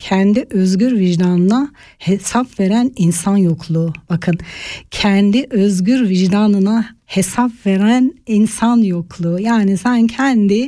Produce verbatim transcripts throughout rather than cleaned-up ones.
kendi özgür vicdanına hesap veren insan yokluğu. Bakın, kendi özgür vicdanına hesap veren insan yokluğu. Yani sen kendi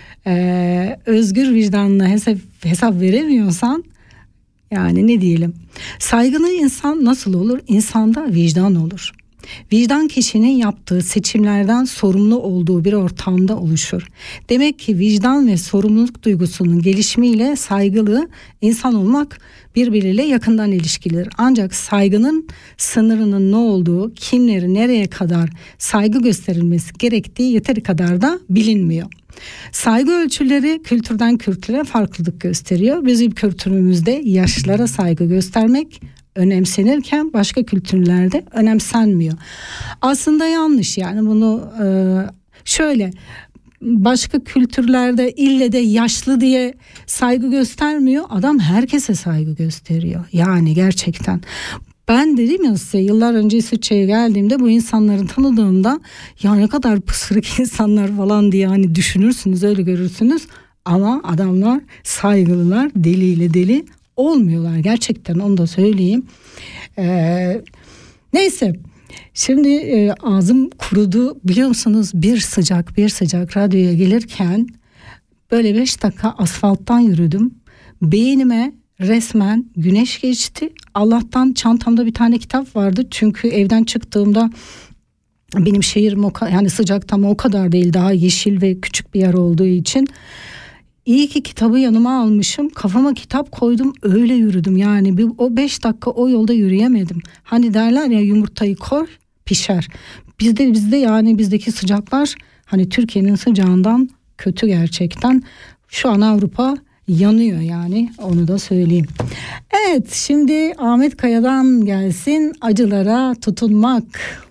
e, özgür vicdanına hesap, hesap veremiyorsan, yani ne diyelim. Saygılı insan nasıl olur? İnsanda vicdan olur. Vicdan kişinin yaptığı seçimlerden sorumlu olduğu bir ortamda oluşur. Demek ki vicdan ve sorumluluk duygusunun gelişimiyle saygılı insan olmak birbiriyle yakından ilişkilidir. Ancak saygının sınırının ne olduğu, kimleri nereye kadar saygı gösterilmesi gerektiği yeteri kadar da bilinmiyor. Saygı ölçüleri kültürden kültüre farklılık gösteriyor. Bizim kültürümüzde yaşlılara saygı göstermek önemsenirken başka kültürlerde önemsenmiyor. Aslında yanlış, yani bunu e, şöyle, başka kültürlerde ille de yaşlı diye saygı göstermiyor. Adam herkese saygı gösteriyor. Yani gerçekten. Ben dedim ya size, yıllar önce İsviçre'ye geldiğimde bu insanları tanıdığımda ya ne kadar pısırık insanlar falan diye hani düşünürsünüz, öyle görürsünüz. Ama adamlar saygılılar, deliyle deli olmuyorlar gerçekten, onu da söyleyeyim. Ee, neyse şimdi e, ağzım kurudu biliyor musunuz, bir sıcak bir sıcak radyoya gelirken böyle beş dakika asfalttan yürüdüm. Beynime resmen güneş geçti. Allah'tan çantamda bir tane kitap vardı, çünkü evden çıktığımda benim şehrim o kadar, yani sıcaktan o kadar değil, daha yeşil ve küçük bir yer olduğu için. İyi ki kitabı yanıma almışım. Kafama kitap koydum, öyle yürüdüm. Yani bir, o beş dakika o yolda yürüyemedim. Hani derler ya, yumurtayı koy pişer. Bizde bizde yani bizdeki sıcaklar hani Türkiye'nin sıcağından kötü gerçekten. Şu an Avrupa yanıyor yani, onu da söyleyeyim. Evet, şimdi Ahmet Kaya'dan gelsin Acılara Tutunmak.